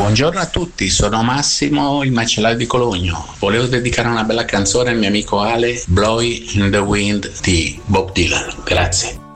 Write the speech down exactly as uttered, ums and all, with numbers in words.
Buongiorno a tutti, sono Massimo, il macellaio di Cologno. Volevo dedicare una bella canzone al mio amico Ale, Blowing in the Wind di Bob Dylan. Grazie.